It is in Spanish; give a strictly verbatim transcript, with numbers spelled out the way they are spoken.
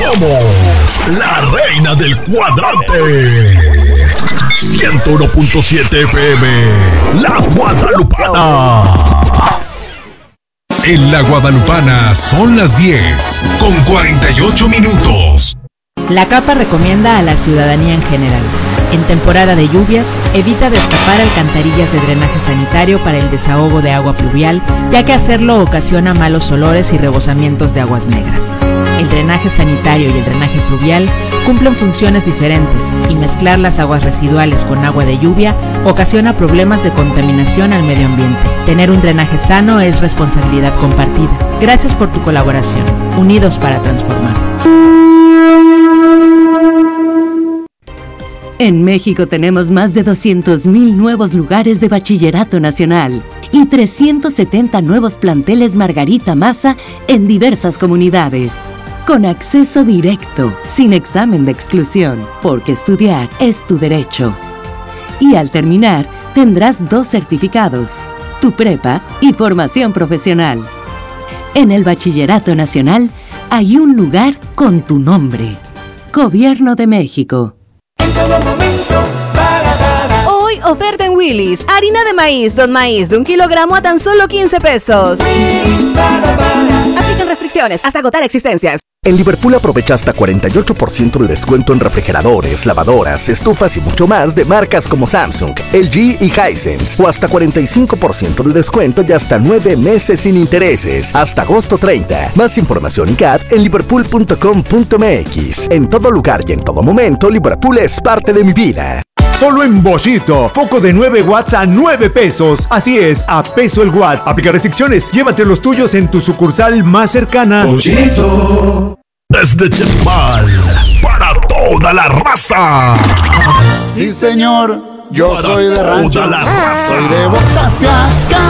Somos la reina del cuadrante. ciento uno punto siete F M, La Guadalupana. En La Guadalupana son las diez con cuarenta y ocho minutos. La CAPA recomienda a la ciudadanía en general: en temporada de lluvias, evita destapar alcantarillas de drenaje sanitario para el desahogo de agua pluvial, ya que hacerlo ocasiona malos olores y rebosamientos de aguas negras. El drenaje sanitario y el drenaje pluvial cumplen funciones diferentes, y mezclar las aguas residuales con agua de lluvia ocasiona problemas de contaminación al medio ambiente. Tener un drenaje sano es responsabilidad compartida. Gracias por tu colaboración. Unidos para transformar. En México tenemos más de doscientos mil nuevos lugares de bachillerato nacional y trescientos setenta nuevos planteles Margarita Maza en diversas comunidades. Con acceso directo, sin examen de exclusión, porque estudiar es tu derecho. Y al terminar, tendrás dos certificados, tu prepa y formación profesional. En el Bachillerato Nacional hay un lugar con tu nombre. Gobierno de México. Hoy oferta en Willy's. Harina de maíz, Don Maíz, de un kilogramo a tan solo quince pesos. Aplican restricciones hasta agotar existencias. En Liverpool aprovecha hasta cuarenta y ocho por ciento de descuento en refrigeradores, lavadoras, estufas y mucho más de marcas como Samsung, L G y Hisense. O hasta cuarenta y cinco por ciento de descuento y hasta nueve meses sin intereses. Hasta agosto treinta. Más información y C A D en liverpool punto com punto m x. En todo lugar y en todo momento, Liverpool es parte de mi vida. Solo en Bollito, foco de nueve watts a nueve pesos. Así es, a peso el watt. Aplica restricciones. Llévate los tuyos en tu sucursal más cercana. Bollito. Desde Chetumal, para toda la raza. Sí, señor, yo para soy de rancho. Toda la raza. Soy de Botacia,